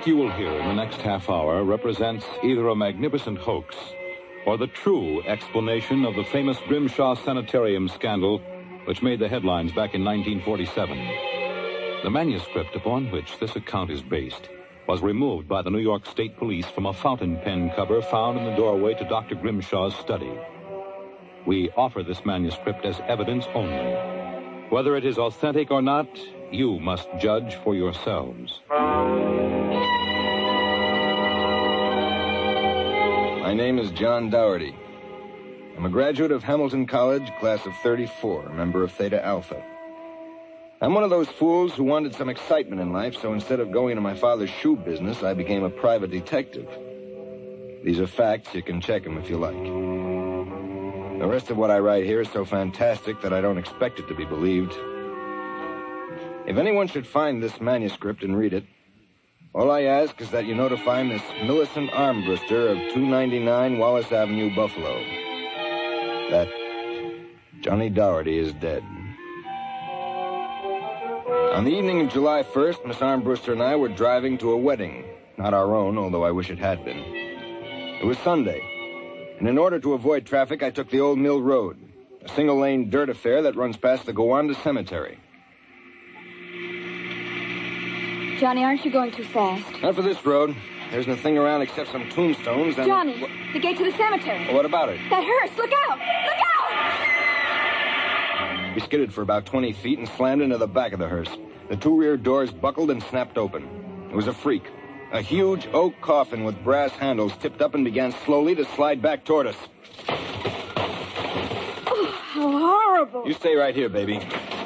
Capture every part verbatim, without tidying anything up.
What you will hear in the next half hour represents either a magnificent hoax or the true explanation of the famous Grimshaw Sanitarium scandal which made the headlines back in nineteen forty-seven. The manuscript upon which this account is based was removed by the New York State Police from a fountain pen cover found in the doorway to Doctor Grimshaw's study. We offer this manuscript as evidence only. Whether it is authentic or not, you must judge for yourselves. My name is John Dougherty. I'm a graduate of Hamilton College, class of thirty-four, a member of Theta Alpha. I'm one of those fools who wanted some excitement in life, so instead of going into my father's shoe business, I became a private detective. These are facts. You can check them if you like. The rest of what I write here is so fantastic that I don't expect it to be believed. If anyone should find this manuscript and read it, all I ask is that you notify Miss Millicent Armbruster of two ninety-nine Wallace Avenue, Buffalo, that Johnny Dougherty is dead. On the evening of July first, Miss Armbruster and I were driving to a wedding. Not our own, although I wish it had been. It was Sunday, and in order to avoid traffic, I took the Old Mill Road, a single-lane dirt affair that runs past the Gowanda Cemetery. Johnny, aren't you going too fast? Not for this road. There's nothing around except some tombstones and... Johnny, the gate to the cemetery. Well, what about it? That hearse, look out! Look out! We skidded for about twenty feet and slammed into the back of the hearse. The two rear doors buckled and snapped open. It was a freak. A huge oak coffin with brass handles tipped up and began slowly to slide back toward us. Oh, how horrible. You stay right here, baby.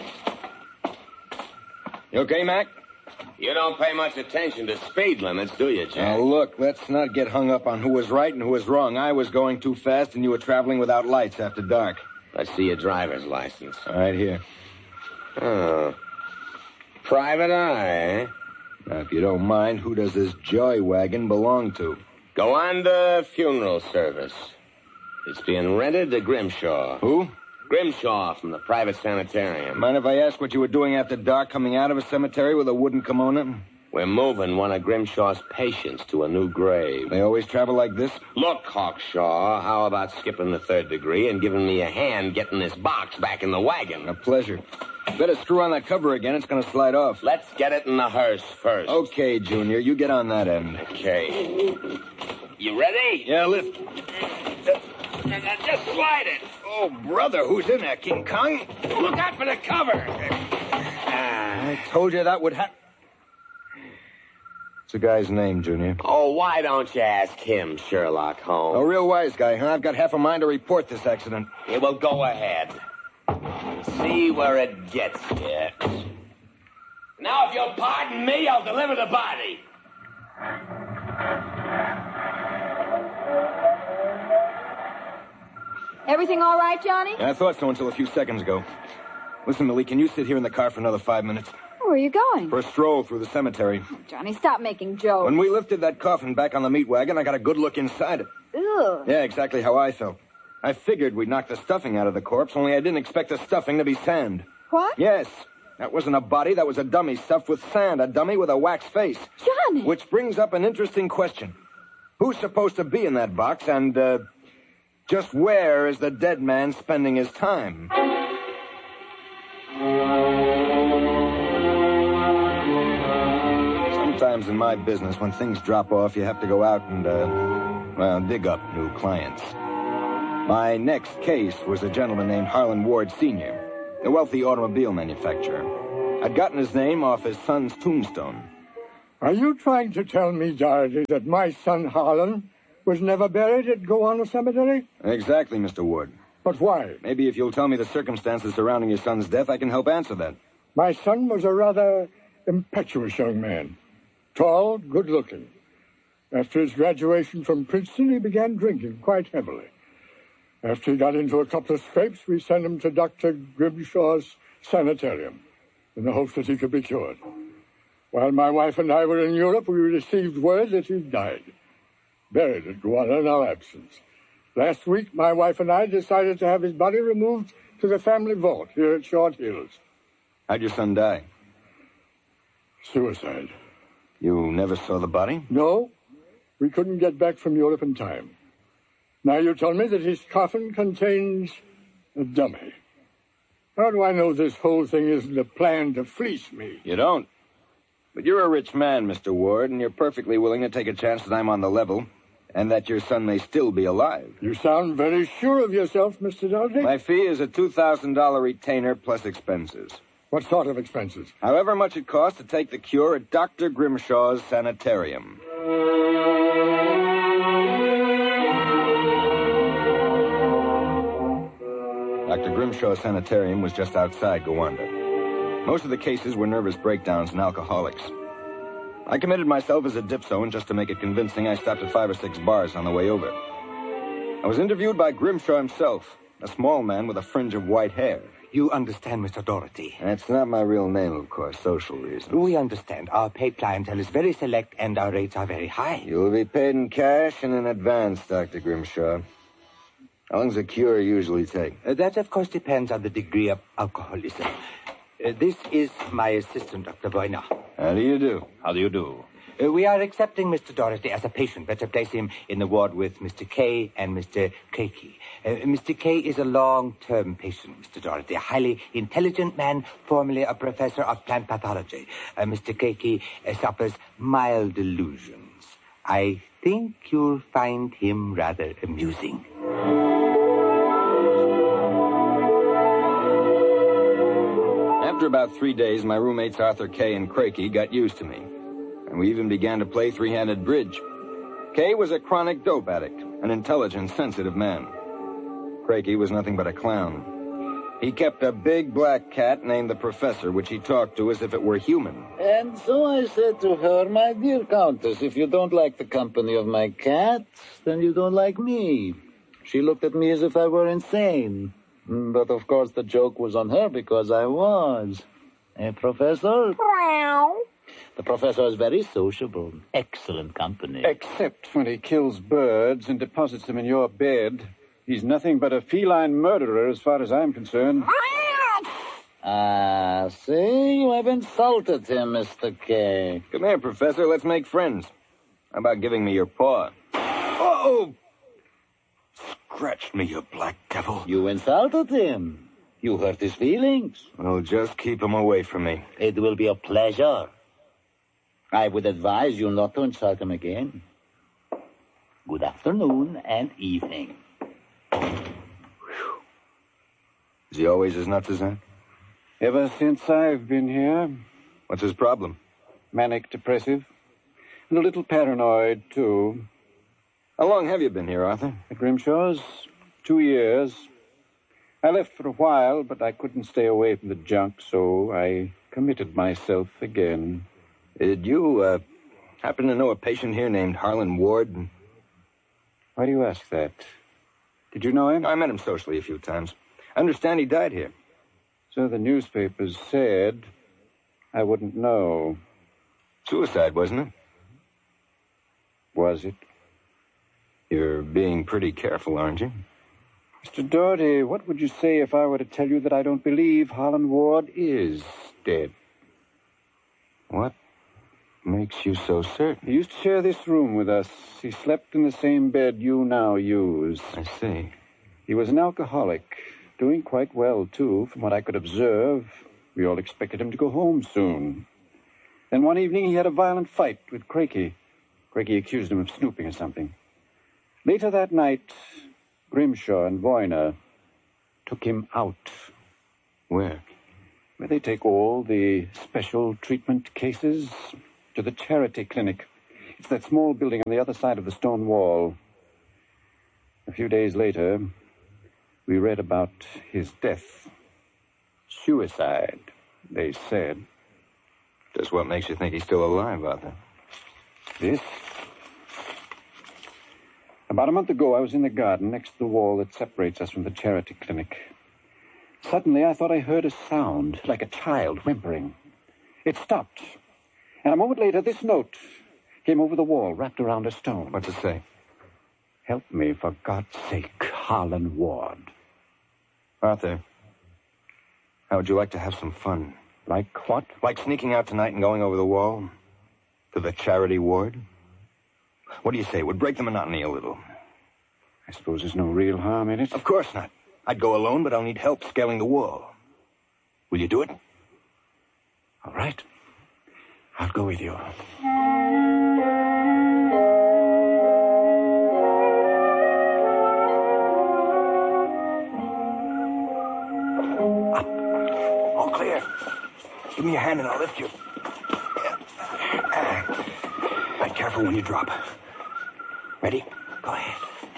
You okay, Mac? You don't pay much attention to speed limits, do you, Jack? Now, look, let's not get hung up on who was right and who was wrong. I was going too fast, and you were traveling without lights after dark. Let's see your driver's license. All right, here. Oh. Private eye, eh? Now, if you don't mind, who does this joy wagon belong to? Gowanda Funeral Service. It's being rented to Grimshaw. Who? Grimshaw from the private sanitarium. Mind if I ask what you were doing after dark coming out of a cemetery with a wooden kimono? We're moving one of Grimshaw's patients to a new grave. They always travel like this? Look, Hawkshaw, how about skipping the third degree and giving me a hand getting this box back in the wagon? A pleasure. Better screw on that cover again. It's going to slide off. Let's get it in the hearse first. Okay, Junior. You get on that end. Okay. You ready? Yeah, lift. Just slide it. Oh, brother, who's in there, King Kong? Look out for the cover. I told you that would happen. What's the guy's name, Junior? Oh, why don't you ask him, Sherlock Holmes? A real wise guy, huh? I've got half a mind to report this accident. Yeah, well, go ahead. See where it gets you. Now, if you'll pardon me, I'll deliver the body. Everything all right, Johnny? Yeah, I thought so until a few seconds ago. Listen, Millie, can you sit here in the car for another five minutes? Where are you going? For a stroll through the cemetery. Oh, Johnny, stop making jokes. When we lifted that coffin back on the meat wagon, I got a good look inside it. Ugh. Yeah, exactly how I felt. I figured we'd knock the stuffing out of the corpse, only I didn't expect the stuffing to be sand. What? Yes. That wasn't a body, that was a dummy stuffed with sand, a dummy with a wax face. Johnny! Which brings up an interesting question. Who's supposed to be in that box, and, uh, just where is the dead man spending his time? Sometimes in my business, when things drop off, you have to go out and, uh, well, dig up new clients. My next case was a gentleman named Harlan Ward Senior, a wealthy automobile manufacturer. I'd gotten his name off his son's tombstone. Are you trying to tell me, Dougherty, that my son Harlan was never buried at Gowanda Cemetery? Exactly, Mister Wood. But why? Maybe if you'll tell me the circumstances surrounding your son's death, I can help answer that. My son was a rather impetuous young man. Tall, good-looking. After his graduation from Princeton, he began drinking quite heavily. After he got into a couple of scrapes, we sent him to Doctor Grimshaw's sanitarium in the hopes that he could be cured. While my wife and I were in Europe, we received word that he died, buried at Gowanda in our absence. Last week, my wife and I decided to have his body removed to the family vault here at Short Hills. How'd your son die? Suicide. You never saw the body? No, we couldn't get back from Europe in time. Now you tell me that his coffin contains a dummy. How do I know this whole thing isn't a plan to fleece me? You don't. But you're a rich man, Mister Ward, and you're perfectly willing to take a chance that I'm on the level, and that your son may still be alive. You sound very sure of yourself, Mister Doherty. My fee is a two thousand dollars retainer plus expenses. What sort of expenses? However much it costs to take the cure at Doctor Grimshaw's sanitarium. Doctor Grimshaw's sanitarium was just outside Gowanda. Most of the cases were nervous breakdowns and alcoholics. I committed myself as a dipso, and just to make it convincing, I stopped at five or six bars on the way over. I was interviewed by Grimshaw himself, a small man with a fringe of white hair. You understand, Mister Doherty. That's not my real name, of course, social reasons. We understand. Our paid clientele is very select, and our rates are very high. You will be paid in cash and in advance, Doctor Grimshaw. How long does a cure usually take? Uh, that, of course, depends on the degree of alcoholism. Uh, this is my assistant, Doctor Voyner. How do you do? How do you do? Uh, we are accepting Mister Doherty as a patient. Better place him in the ward with Mister Kay and Mister Craigie. Uh, Mister Kay is a long-term patient, Mister Doherty, a highly intelligent man, formerly a professor of plant pathology. Uh, Mister Craigie uh, suffers mild delusions. I think you'll find him rather amusing. After about three days, my roommates Arthur Kay and Craigie got used to me. And we even began to play three-handed bridge. Kay was a chronic dope addict, an intelligent, sensitive man. Craigie was nothing but a clown. He kept a big black cat named the Professor, which he talked to as if it were human. And so I said to her, my dear Countess, if you don't like the company of my cat, then you don't like me. She looked at me as if I were insane. But, of course, the joke was on her because I was. Eh, Professor? The professor is very sociable. Excellent company. Except when he kills birds and deposits them in your bed. He's nothing but a feline murderer as far as I'm concerned. Ah, see? You have insulted him, Mister Kay. Come here, Professor. Let's make friends. How about giving me your paw? Oh! Scratch me, you black devil. You insulted him. You hurt his feelings. Well, just keep him away from me. It will be a pleasure. I would advise you not to insult him again. Good afternoon and evening. Is he always as nuts as that? Ever since I've been here. What's his problem? Manic depressive. And a little paranoid, too. How long have you been here, Arthur? At Grimshaw's? Two years. I left for a while, but I couldn't stay away from the junk, so I committed myself again. Did you, uh, happen to know a patient here named Harlan Ward? Why do you ask that? Did you know him? I met him socially a few times. I understand he died here. So the newspapers said. I wouldn't know. Suicide, wasn't it? Was it? You're being pretty careful, aren't you? Mister Doherty, what would you say if I were to tell you that I don't believe Harlan Ward is dead? What makes you so certain? He used to share this room with us. He slept in the same bed you now use. I see. He was an alcoholic, doing quite well, too, from what I could observe. We all expected him to go home soon. Then one evening he had a violent fight with Craigie. Craigie accused him of snooping or something. Later that night, Grimshaw and Voyner took him out. Where? Where they take all the special treatment cases to the charity clinic. It's that small building on the other side of the stone wall. A few days later, we read about his death. Suicide, they said. Just what makes you think he's still alive, Arthur? This? About a month ago, I was in the garden next to the wall that separates us from the charity clinic. Suddenly, I thought I heard a sound, like a child whimpering. It stopped. And a moment later, this note came over the wall, wrapped around a stone. What's it say? Help me, for God's sake, Harlan Ward. Arthur, how would you like to have some fun? Like what? Like sneaking out tonight and going over the wall? To the charity ward? What do you say? It would break the monotony a little. I suppose there's no real harm in it. Of course not. I'd go alone, but I'll need help scaling the wall. Will you do it? All right. I'll go with you. All clear. Give me your hand and I'll lift you. Be careful when you drop. Ready? Go ahead.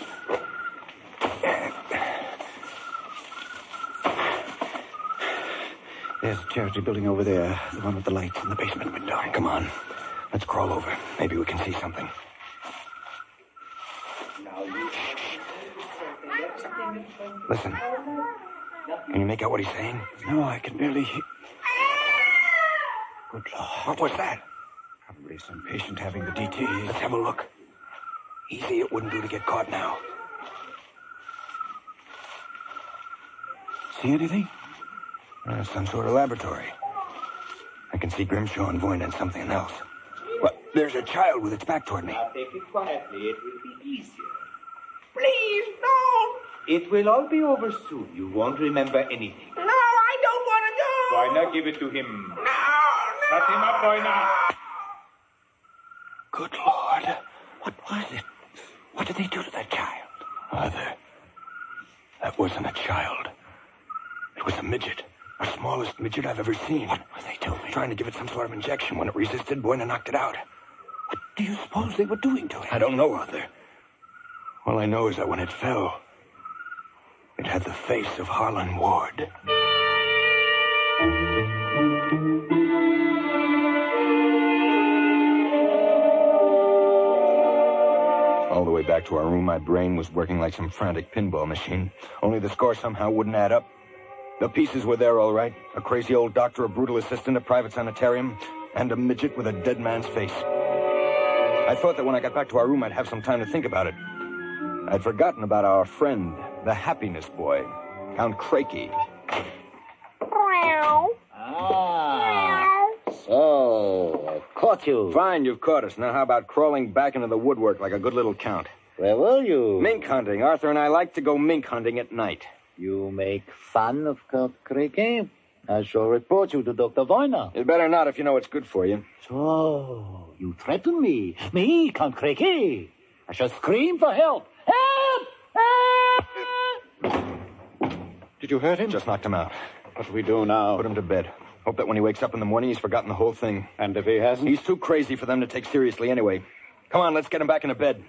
There's a charity building over there, the one with the lights in the basement window. Come on. Let's crawl over. Maybe we can see something. Listen. Can you make out what he's saying? No, I can barely hear. Good Lord. What was that? Probably some patient having the D T. Let's have a look. Easy, it wouldn't do to get caught now. See anything? Uh, some sort of laboratory. I can see Grimshaw and Voyna and something else. What? There's a child with its back toward me. Now take it quietly. It will be easier. Please, no. It will all be over soon. You won't remember anything. No, I don't want to go. Voyna, give it to him. No, no. Shut him up, Voyna. Good Lord. What was it? What did they do to that child? Mother, that wasn't a child. It was a midget. The smallest midget I've ever seen. What were they doing? Trying to give it some sort of injection. When it resisted, Voyna knocked it out. What do you suppose they were doing to it? I don't know, Arthur. All I know is that when it fell, it had the face of Harlan Ward. All the way back to our room, my brain was working like some frantic pinball machine. Only the score somehow wouldn't add up. The pieces were there, all right. A crazy old doctor, a brutal assistant, a private sanitarium, and a midget with a dead man's face. I thought that when I got back to our room, I'd have some time to think about it. I'd forgotten about our friend, the happiness boy, Count Crakey. Ah, so I caught you. Fine, you've caught us. Now how about crawling back into the woodwork like a good little count? Where were you? Mink hunting. Arthur and I like to go mink hunting at night. You make fun of Count Crakey? I shall report you to Doctor Voyna. You'd better not if you know what's good for you. So, you threaten me? Me, Count Crakey? I shall scream for help. Help! Help! Did you hurt him? Just knocked him out. What do we do now? Put him to bed. Hope that when he wakes up in the morning, he's forgotten the whole thing. And if he hasn't? He's too crazy for them to take seriously anyway. Come on, let's get him back into bed.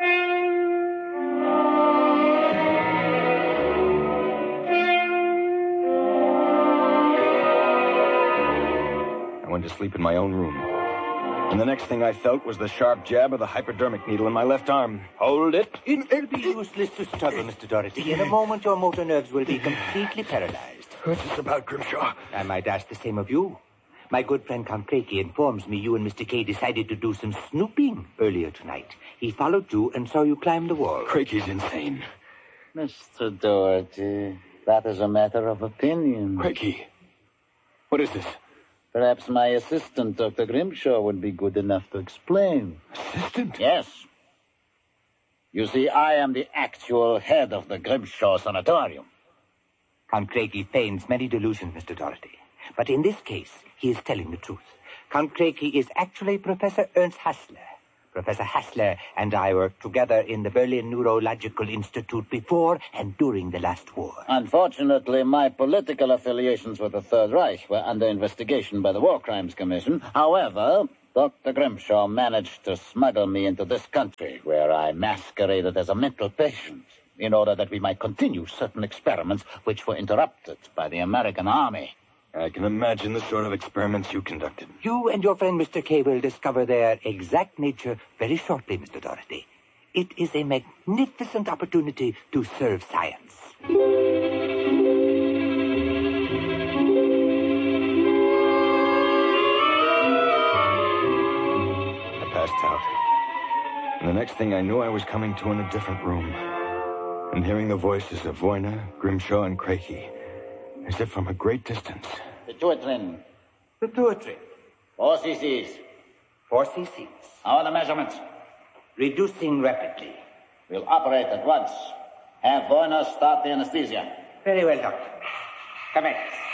I went to sleep in my own room. And the next thing I felt was the sharp jab of the hypodermic needle in my left arm. Hold it. It will be useless to struggle, Mister Doherty. In a moment, your motor nerves will be completely paralyzed. What's this about, Grimshaw? I might ask the same of you. My good friend Count Crakey informs me you and Mister K decided to do some snooping earlier tonight. He followed you and saw you climb the wall. Crakey's insane. Mister Doherty, that is a matter of opinion. Crakey, what is this? Perhaps my assistant, Doctor Grimshaw, would be good enough to explain. Assistant? Yes. You see, I am the actual head of the Grimshaw Sanatorium. Count Crakey feigns many delusions, Mister Doherty. But in this case, he is telling the truth. Count Crakey is actually Professor Ernst Hassler. Professor Hassler and I worked together in the Berlin Neurological Institute before and during the last war. Unfortunately, my political affiliations with the Third Reich were under investigation by the War Crimes Commission. However, Doctor Grimshaw managed to smuggle me into this country, where I masqueraded as a mental patient, in order that we might continue certain experiments which were interrupted by the American Army. I can imagine the sort of experiments you conducted. You and your friend Mister K will discover their exact nature very shortly, Mister Doherty. It is a magnificent opportunity to serve science. I passed out. And the next thing I knew, I was coming to in a different room. And hearing the voices of Voyna, Grimshaw, and Crakey, as if from a great distance. The Tuatrin. The Tuatrin. Four C Cs. four c six. How are the measurements? Reducing rapidly. We'll operate at once. Have Werner start the anesthesia. Very well, Doctor. Come in.